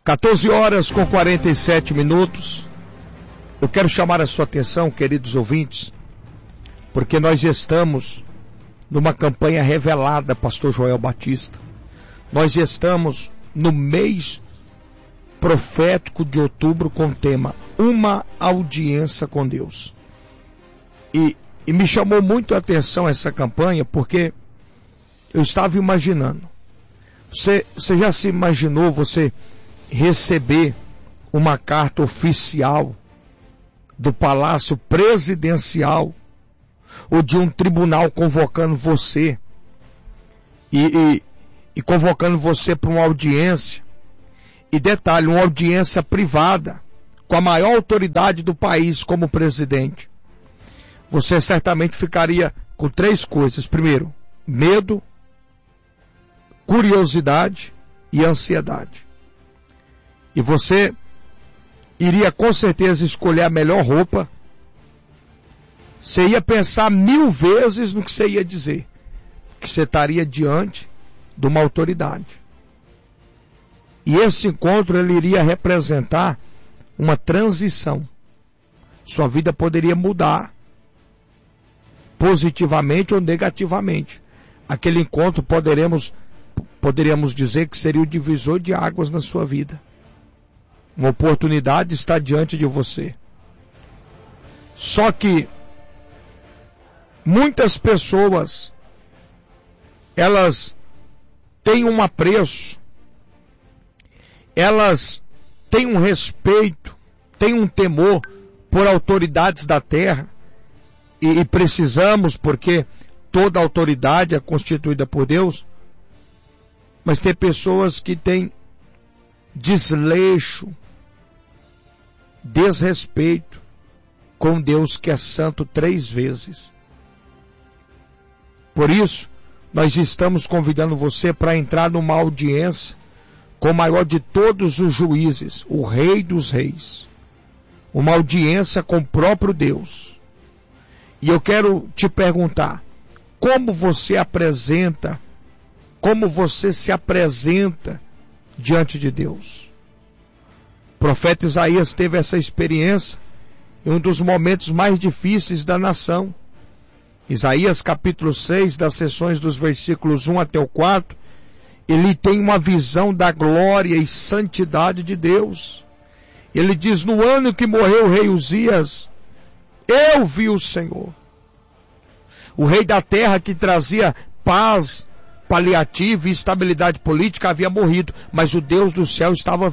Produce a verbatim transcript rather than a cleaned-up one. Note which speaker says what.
Speaker 1: quatorze horas com quarenta e sete minutos. Eu quero chamar a sua atenção, queridos ouvintes, porque nós estamos numa campanha revelada, pastor Joel Batista. Nós estamos no mês profético de outubro com o tema Uma Audiência com Deus. E, e me chamou muito a atenção essa campanha, porque eu estava imaginando. Você, você já se imaginou você receber uma carta oficial do Palácio Presidencial ou de um tribunal convocando você e, e, e convocando você para uma audiência, e detalhe, uma audiência privada com a maior autoridade do país como presidente? Você certamente ficaria com três coisas: primeiro, medo, curiosidade e ansiedade. E você iria com certeza escolher a melhor roupa. Você ia pensar mil vezes no que você ia dizer, que você estaria diante de uma autoridade. E esse encontro ele iria representar uma transição. Sua vida poderia mudar, positivamente ou negativamente. Aquele encontro poderemos, poderíamos dizer que seria o divisor de águas na sua vida. Uma oportunidade está diante de você. Só que muitas pessoas, elas têm um apreço, elas têm um respeito, têm um temor por autoridades da terra, e, e precisamos, porque toda autoridade é constituída por Deus, mas tem pessoas que têm desleixo, desrespeito com Deus que é santo três vezes. Por isso, nós estamos convidando você para entrar numa audiência com o maior de todos os juízes, o Rei dos Reis. Uma audiência com o próprio Deus. E eu quero te perguntar, como você apresenta, como você se apresenta diante de Deus? O profeta Isaías teve essa experiência em um dos momentos mais difíceis da nação. Isaías capítulo seis, das sessões dos versículos um até o quatro, ele tem uma visão da glória e santidade de Deus. Ele diz: no ano que morreu o rei Uzias, eu vi o Senhor. O rei da terra, que trazia paz paliativa e estabilidade política, havia morrido, mas o Deus do céu estava